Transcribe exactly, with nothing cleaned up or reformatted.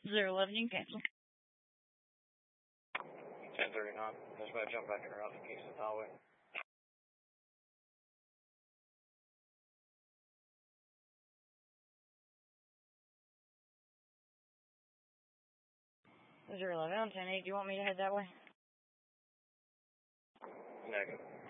Zero eleven, you can cancel. ten thirty-nine. Just about to jump back in route to Kingston Highway. Zero eleven on ten eight. Do you want me to head that way? Negative.